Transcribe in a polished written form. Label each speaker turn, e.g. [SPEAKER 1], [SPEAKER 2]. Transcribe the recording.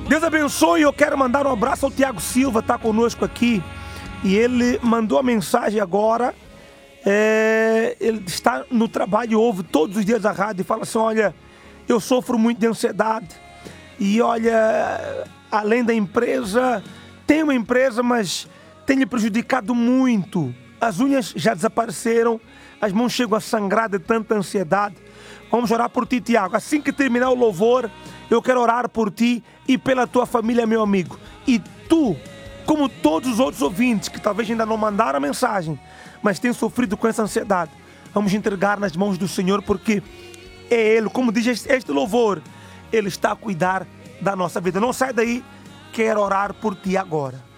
[SPEAKER 1] Deus abençoe. Eu quero mandar um abraço ao Tiago Silva, está conosco aqui. E ele mandou a mensagem agora. Ele está no trabalho, ouve todos os dias a rádio e fala assim: olha, eu sofro muito de ansiedade. E olha, além da empresa, tem uma empresa, mas tem lhe prejudicado muito. As unhas já desapareceram, as mãos chegam a sangrar de tanta ansiedade. Vamos orar por ti, Tiago. Assim que terminar o louvor, eu quero orar por ti e pela tua família, meu amigo. E tu, como todos os outros ouvintes que talvez ainda não mandaram a mensagem, mas têm sofrido com essa ansiedade, vamos entregar nas mãos do Senhor, porque é Ele, como diz este louvor, Ele está a cuidar da nossa vida. Não sai daí, quero orar por ti agora.